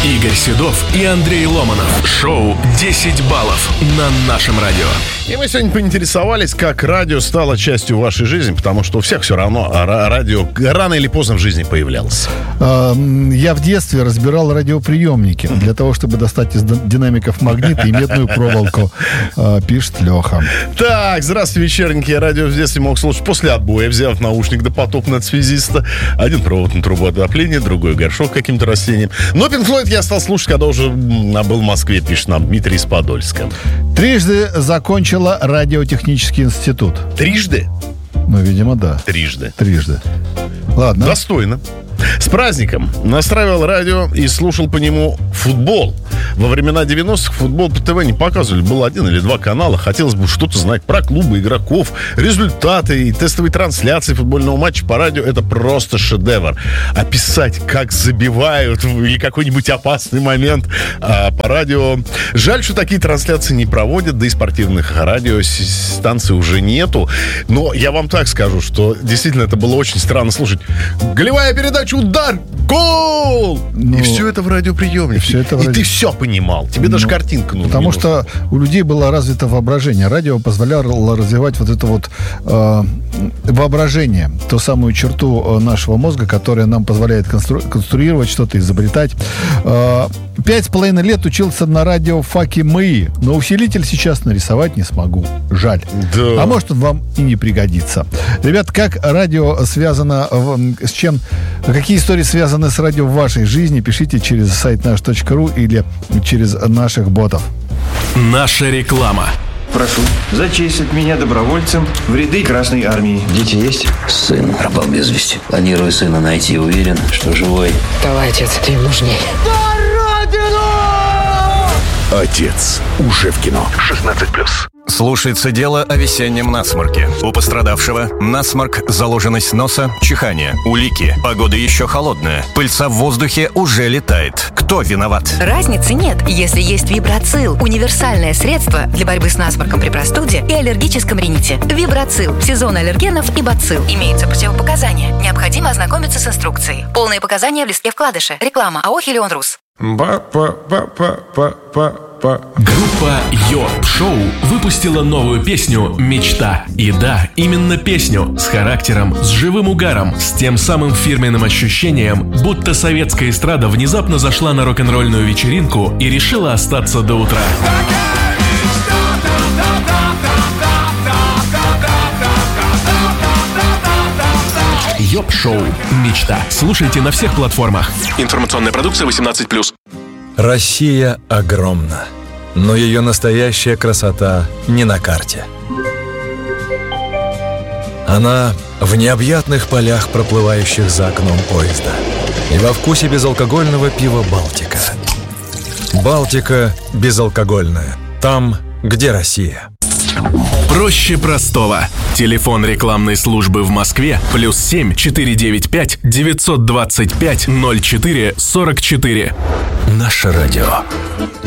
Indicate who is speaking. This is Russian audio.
Speaker 1: Игорь Седов и Андрей Ломанов. Шоу «10 баллов» на нашем радио.
Speaker 2: И мы сегодня поинтересовались, как радио стало частью вашей жизни, потому что у всех все равно радио рано или поздно в жизни появлялось.
Speaker 3: Я в детстве разбирал радиоприемники для того, чтобы достать из динамиков магнит и медную проволоку, пишет Леха.
Speaker 2: Так, здравствуйте, вечерники. Я радио в детстве мог слушать после отбоя, взяв наушник допотопный от связиста. Один провод на трубу отопления, другой горшок каким-то растением. Но Pink Floyd я стал слушать, когда уже был в Москве, пишет нам Дмитрий из Подольска.
Speaker 3: Трижды закончила радиотехнический институт.
Speaker 2: Трижды?
Speaker 3: Ну, видимо, да.
Speaker 2: Трижды.
Speaker 3: Ладно.
Speaker 2: Достойно. С праздником. Настраивал радио и слушал по нему футбол. Во времена 90-х футбол по ТВ не показывали. Было 1 или 2 канала. Хотелось бы что-то знать про клубы, игроков, результаты и тестовые трансляции футбольного матча по радио. Это просто шедевр. Описать, как забивают или какой-нибудь опасный момент по радио. Жаль, что такие трансляции не проводят, да и спортивных радиостанций уже нету. Но я вам так скажу, что действительно это было очень странно слушать. Голевая передача, удар, гол! И все это в радиоприемнике. И ты все понимал. Тебе даже картинка нужна.
Speaker 3: Потому что у людей было развито воображение. Радио позволяло развивать вот это вот воображение. Ту самую черту нашего мозга, которая нам позволяет конструировать что-то, изобретать. 5,5 лет учился на радиофаке МАИ, но усилитель сейчас нарисовать не смогу. Жаль.
Speaker 2: Да.
Speaker 3: А может, он вам и не пригодится. Ребят, как радио связано с чем? Какие истории связаны с радио в вашей жизни? Пишите через сайт наш.ру или через наших ботов.
Speaker 1: Наша реклама.
Speaker 4: Прошу зачислить меня добровольцем в ряды Красной Армии.
Speaker 5: Дети есть? Сын пропал без вести. Планирую сына найти, уверен, что живой.
Speaker 6: Давай, отец, ты им нужней.
Speaker 7: Отец уже в кино. 16+.
Speaker 8: Слушается дело о весеннем насморке. У пострадавшего насморк, заложенность носа, чихание, улики. Погода еще холодная. Пыльца в воздухе уже летает. Кто виноват?
Speaker 9: Разницы нет, если есть Вибрацил. Универсальное средство для борьбы с насморком при простуде и аллергическом рините. Вибрацил. Сезон аллергенов и бацилл. Имеются противопоказания. Необходимо ознакомиться с инструкцией. Полные показания в листке вкладыша. Реклама АО «Хелион Рус».
Speaker 1: Группа Йоп Шоу выпустила новую песню «Мечта». И да, именно песню с характером, с живым угаром, с тем самым фирменным ощущением, будто советская эстрада внезапно зашла на рок-н-ролльную вечеринку и решила остаться до утра. Йоп Шоу «Мечта». Слушайте на всех платформах. Информационная продукция 18+.
Speaker 10: Россия огромна, но ее настоящая красота не на карте. Она в необъятных полях, проплывающих за окном поезда, и во вкусе безалкогольного пива «Балтика». «Балтика» безалкогольная. Там, где Россия.
Speaker 1: Проще простого. Телефон рекламной службы в Москве +7 495 925 04 44.
Speaker 10: Наше радио.